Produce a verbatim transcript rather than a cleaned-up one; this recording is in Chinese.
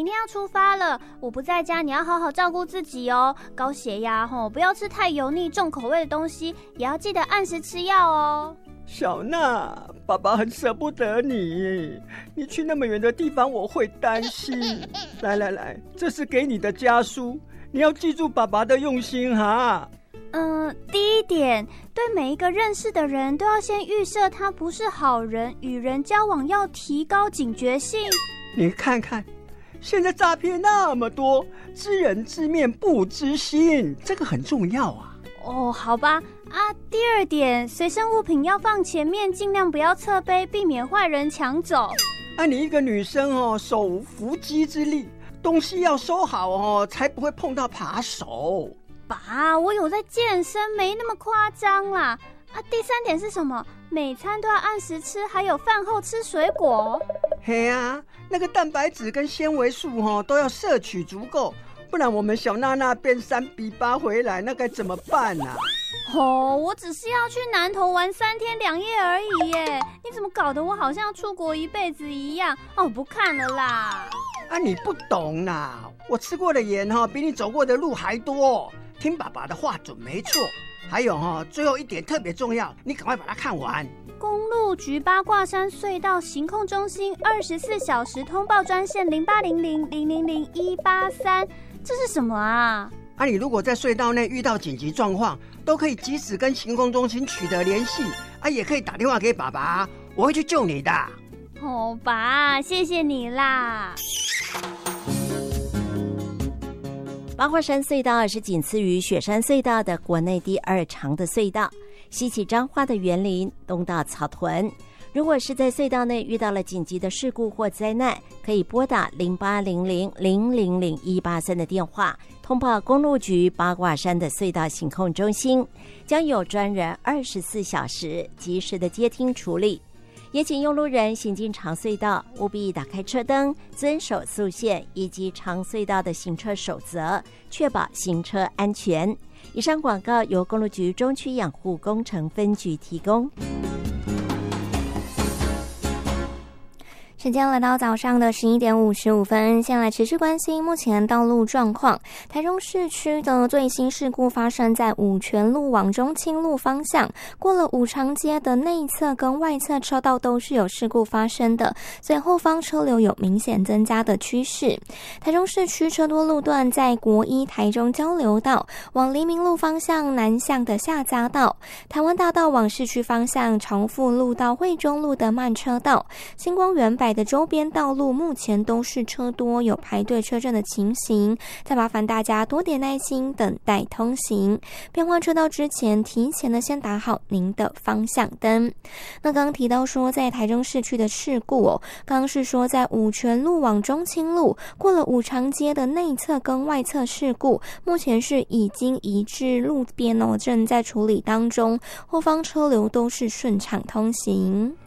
天要出发了，我不在家，你要好好照顾自己哦。高血压吼，不要吃太油腻、重口味的东西，也要记得按时吃药哦。 小娜，爸爸很舍不得你，你去那么远的地方，我会担心。来来来，这是给你的家书，你要记住爸爸的用心哈。 嗯，第一点，对每一个认识的人都要先预设他不是好人，与人交往要提高警觉性。 你看看，现在诈骗那么多，知人知面不知心，这个很重要啊。 哦，好吧。啊，第二点，随身物品要放前面，尽量不要侧背，避免坏人抢走。 啊，你一个女生哦，手无缚鸡之力，东西要收好哦，才不会碰到扒手。 爸，我有在健身，没那么夸张啦。啊，第三点是什么？每餐都要按时吃，还有饭后吃水果。 嘿啊，那个蛋白质跟纤维素哦都要摄取足够，不然我们小娜娜变三比八回来，那该怎么办啊？ 哦，我只是要去南投玩三天两夜而已耶，你怎么搞得我好像要出国一辈子一样？哦，不看了啦。 啊，你不懂啦，我吃过的盐哈、哦、比你走过的路还多。听爸爸的话准没错。还有哈、哦，最后一点特别重要，你赶快把它看完。 公路局八卦山隧道行控中心二十四小时通报专线零八零零零零零一八三，这是什么啊？ 啊，你如果在隧道内遇到紧急状况，都可以及时跟行控中心取得联系，啊，也可以打电话给爸爸，我会去救你的。 哦，爸，谢谢你啦。 八卦山隧道是仅次于雪山隧道的国内第二长的隧道，西起彰化的园林，东到草屯。如果是在隧道内遇到了紧急的事故或灾难，可以拨打零八零零零零零一八三的电话，通报公路局八卦山的隧道行控中心，将有专人二十四小时及时的接听处理。也请用路人行进长隧道，务必打开车灯，遵守速限以及长隧道的行车守则，确保行车安全。以上广告由公路局中区养护工程分局提供。 时间来到早上的十一点五十五分，先来持续关心目前道路状况。台中市区的最新事故发生在五权路往中清路方向，过了五常街的内侧跟外侧车道都是有事故发生的，所以后方车流有明显增加的趋势。台中市区车多路段在国一台中交流道往黎明路方向南向的下匝道，台湾大道往市区方向重复路到惠中路的慢车道，星光园百的周边道路目前都是车多，有排队车阵的情形，再麻烦大家多点耐心等待通行。变换车道之前，提前的先打好您的方向灯。那刚刚提到说，在台中市区的事故哦，刚刚是说在五权路往中清路过了五常街的内侧跟外侧事故，目前是已经移至路边哦，正在处理当中，后方车流都是顺畅通行。